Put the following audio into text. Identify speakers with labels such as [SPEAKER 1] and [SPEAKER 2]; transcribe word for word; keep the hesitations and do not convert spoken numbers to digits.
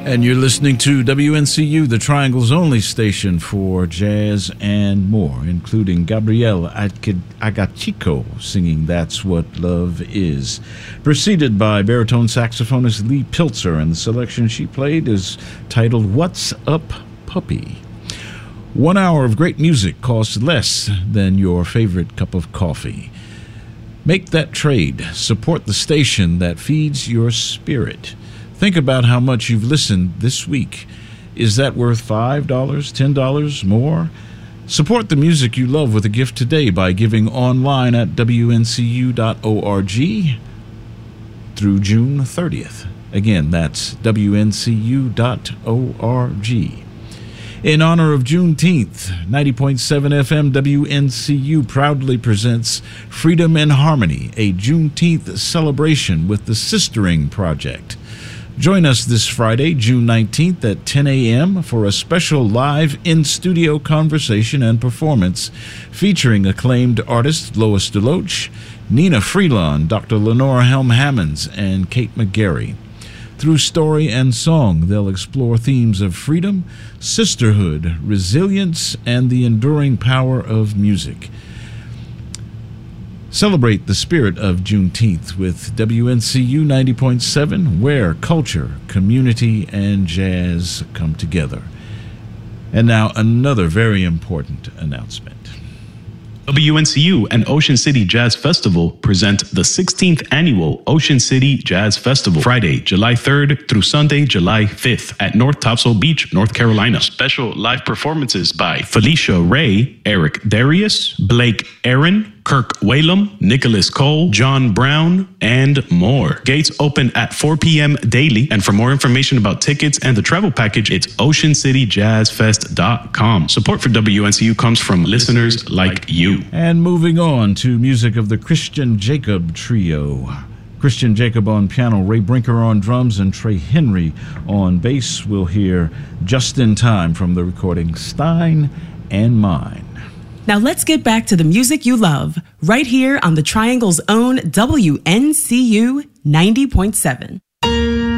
[SPEAKER 1] And you're listening to W N C U, the Triangle's only station for jazz and more, including Gabrielle Agachico singing That's What Love Is. Preceded by baritone saxophonist Lee Pilzer, and the selection she played is titled What's Up, Puppy? One hour of great music costs less than your favorite cup of coffee. Make that trade. Support the station that feeds your spirit. Think about how much you've listened this week. Is that worth five dollars, ten dollars, more? Support the music you love with a gift today by giving online at W N C U dot org through June thirtieth. Again, that's W N C U dot org. In honor of Juneteenth, ninety point seven F M W N C U proudly presents Freedom and Harmony, a Juneteenth celebration with the Sistering Project. Join us this Friday, June nineteenth at ten a.m. for a special live in-studio conversation and performance featuring acclaimed artists Lois DeLoach, Nina Freelon, Doctor Lenora Helm-Hammonds, and Kate McGarry. Through story and song, they'll explore themes of freedom, sisterhood, resilience, and the enduring power of music. Celebrate the spirit of Juneteenth with W N C U ninety point seven, where culture, community, and jazz come together. And now another very important announcement.
[SPEAKER 2] W N C U and Ocean City Jazz Festival present the sixteenth Annual Ocean City Jazz Festival, Friday, July third through Sunday, July fifth at North Topsail Beach, North Carolina. Special live performances by Felicia Ray, Eric Darius, Blake Aaron, Kirk Whalum, Nicholas Cole, John Brown, and more. Gates open at four p.m. daily, and for more information about tickets and the travel package, it's ocean city jazz fest dot com. Support for W N C U comes from listeners like you.
[SPEAKER 1] And moving on to music of the Christian Jacob Trio. Christian Jacob on piano, Ray Brinker on drums, and Trey Henry on bass. We'll hear Just in Time from the recording Stein and Mine.
[SPEAKER 3] Now let's get back to the music you love, right here on the Triangle's own W N C U ninety point seven.